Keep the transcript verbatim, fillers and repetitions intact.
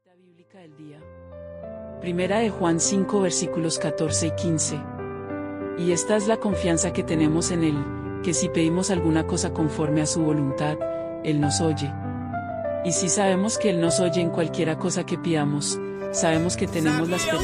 Cita bíblica del día. Primera de Juan cinco versículos catorce y quince. Y esta es la confianza que tenemos en Él, que si pedimos alguna cosa conforme a su voluntad, Él nos oye. Y si sabemos que Él nos oye en cualquiera cosa que pidamos, sabemos que tenemos la esperanza